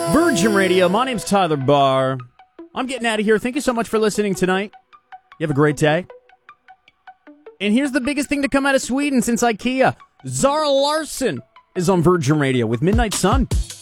Virgin Radio, my name's Tyler Barr. I'm getting out of here. Thank you so much for listening tonight. You have a great day. And here's the biggest thing to come out of Sweden since IKEA. Zara Larsson is on Virgin Radio with Midnight Sun.